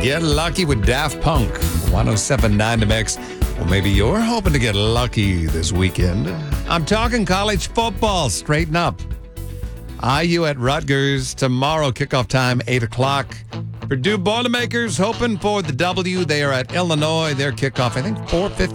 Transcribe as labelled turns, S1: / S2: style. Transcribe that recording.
S1: Get Lucky with Daft Punk, 107.9 The Mix. Well, maybe you're hoping to get lucky this weekend. I'm talking college football. Straighten up. IU at Rutgers tomorrow, kickoff time 8 o'clock. Purdue Boilermakers hoping for the W. They are at Illinois. Their kickoff, I think, 4:15.